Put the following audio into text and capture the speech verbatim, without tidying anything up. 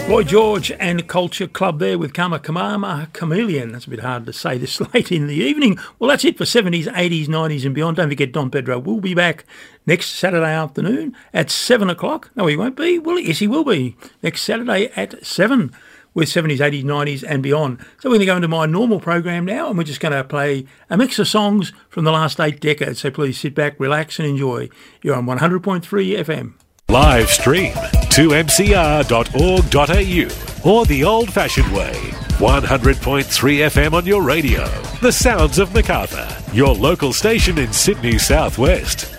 Roy George and Culture Club there with Kama Kamama Chameleon. That's a bit hard to say this late in the evening. Well, that's it for seventies, eighties, nineties and beyond. Don't forget Don Pedro will be back next Saturday afternoon at seven o'clock. No, he won't be. Well, yes, he will be. Next Saturday at seven with seventies, eighties, nineties and beyond. So we're going to go into my normal program now, and we're just going to play a mix of songs from the last eight decades. So please sit back, relax and enjoy. You're on one hundred point three F M. Live stream to m c r dot org dot a u or the old-fashioned way. one hundred point three F M on your radio. The sounds of Macarthur, your local station in Sydney Southwest.